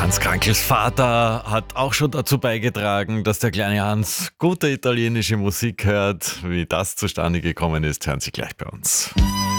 Hans Krankls Vater hat auch schon dazu beigetragen, dass der kleine Hans gute italienische Musik hört. Wie das zustande gekommen ist, hören Sie gleich bei uns.